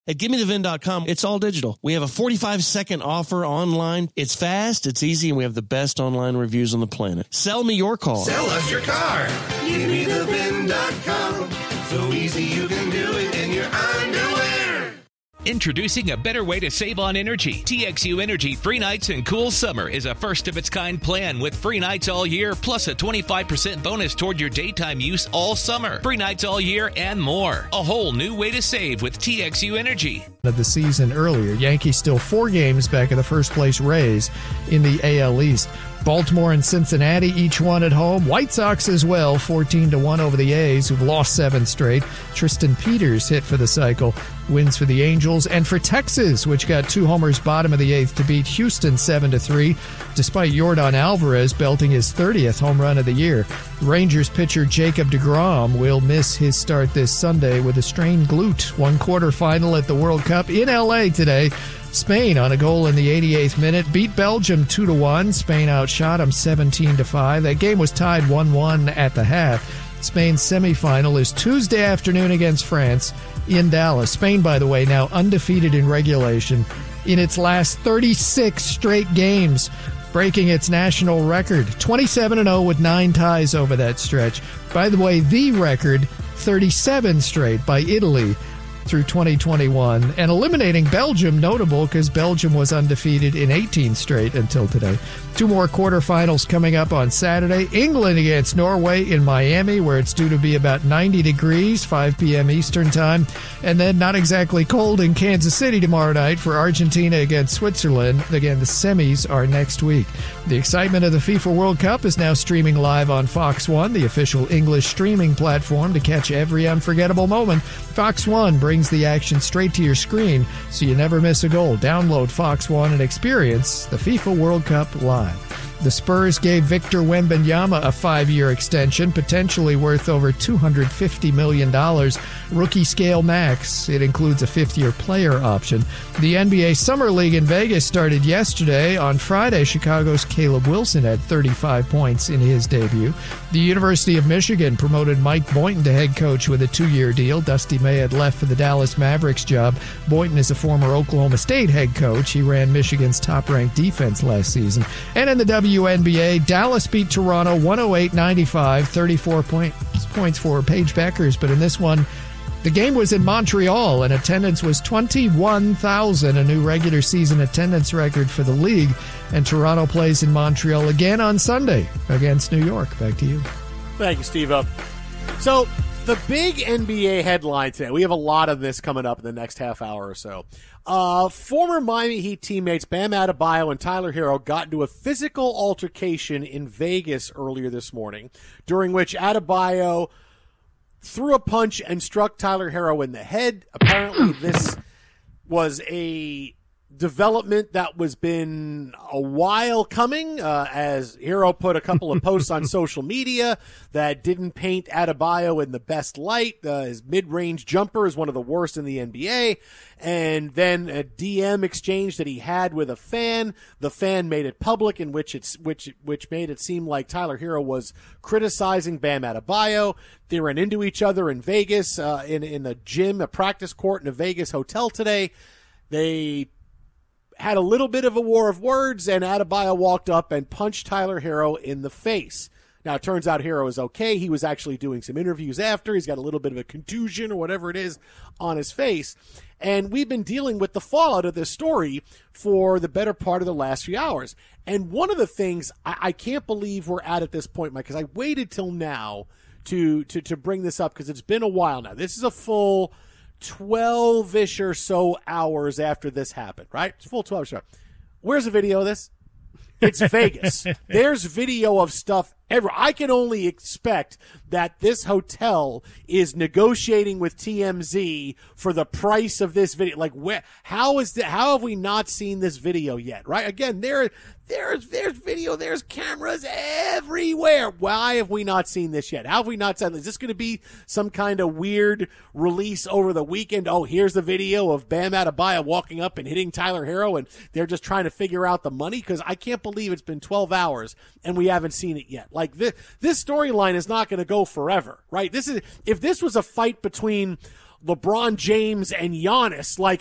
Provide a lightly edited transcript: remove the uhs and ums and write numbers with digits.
At GimmeTheVin.com, it's all digital. We have a 45-second offer online. It's fast, it's easy, and we have the best online reviews on the planet. Sell me your car. Sell us your car. GimmeTheVin.com. So easy you can do it in your underwear. Introducing a better way to save on energy. TXU Energy Free Nights and Cool Summer is a first-of-its-kind plan with free nights all year, plus a 25% bonus toward your daytime use all summer. Free nights all year and more. A whole new way to save with TXU Energy. Of the season earlier, Yankees still 4 games back of the first-place Rays in the AL East. Baltimore and Cincinnati, each one at home. White Sox as well, 14-1 over the A's, who've lost 7 straight. Tristan Peters hit for the cycle. Wins for the Angels. And for Texas, which got 2 homers bottom of the 8th to beat Houston 7-3, despite Yordan Alvarez belting his 30th home run of the year. Rangers pitcher Jacob deGrom will miss his start this Sunday with a strained glute. 1/4 final at the World Cup in L.A. today. Spain, on a goal in the 88th minute, beat Belgium 2-1. Spain outshot them 17-5. That game was tied 1-1 at the half. Spain's semifinal is Tuesday afternoon against France in Dallas. Spain, by the way, now undefeated in regulation in its last 36 straight games, breaking its national record. 27-0 with 9 ties over that stretch. By the way, the record, 37 straight by Italy through 2021, and eliminating Belgium, notable because Belgium was undefeated in 18 straight until today. 2 more quarterfinals coming up on Saturday. England against Norway in Miami, where it's due to be about 90 degrees, 5 p.m. Eastern time. And then not exactly cold in Kansas City tomorrow night for Argentina against Switzerland. Again, the semis are next week. The excitement of the FIFA World Cup is now streaming live on Fox One, the official English streaming platform to catch every unforgettable moment. Fox One brings the action straight to your screen so you never miss a goal. Download Fox One and experience the FIFA World Cup live. The Spurs gave Victor Wembanyama a 5-year extension, potentially worth over $250 million. Rookie scale max. It includes a 5th-year player option. The NBA Summer League in Vegas started yesterday. On Friday, Chicago's Caleb Wilson had 35 points in his debut. The University of Michigan promoted Mike Boynton to head coach with a 2-year deal. Dusty May had left for the Dallas Mavericks job. Boynton is a former Oklahoma State head coach. He ran Michigan's top-ranked defense last season. And in the WNBA, Dallas beat Toronto 108-95, 34 points for Paige Beckers. But in this one, the game was in Montreal, and attendance was 21,000, a new regular season attendance record for the league. And Toronto plays in Montreal again on Sunday against New York. Back to you. Thank you, Steve-O. So the big NBA headline today, we have a lot of this coming up in the next half hour or so. Former Miami Heat teammates Bam Adebayo and Tyler Hero got into a physical altercation in Vegas earlier this morning, during which Adebayo threw a punch and struck Tyler Hero in the head. Apparently this was a development that was been a while coming, as Hero put a couple of posts on social media that didn't paint Adebayo in the best light. His mid-range jumper is one of the worst in the NBA. And then a DM exchange that he had with a fan. The fan made it public, in which made it seem like Tyler Hero was criticizing Bam Adebayo. They ran into each other in Vegas, in a gym, a practice court in a Vegas hotel today. They had a little bit of a war of words, and Adebayo walked up and punched Tyler Hero in the face. Now, it turns out Hero is okay. He was actually doing some interviews after. He's got a little bit of a contusion or whatever it is on his face. And we've been dealing with the fallout of this story for the better part of the last few hours. And one of the things I can't believe we're at this point, Mike, because I waited till now to bring this up, because it's been a while now. This is a full 12-ish or so hours after this happened, right? It's a full 12 hours. Where's the video of this? It's Vegas. There's video of stuff everywhere. I can only expect that this hotel is negotiating with TMZ for the price of this video. Like, how have we not seen this video yet, right? Again, there's video, there's cameras everywhere. Why have we not seen this yet? How have we not seen this? Is this going to be some kind of weird release over the weekend? Oh, here's the video of Bam Adebayo walking up and hitting Tyler Hero, and they're just trying to figure out the money? Because I can't believe it's been 12 hours and we haven't seen it yet. Like, this storyline is not going to go forever, right? If this was a fight between LeBron James and Giannis. Like,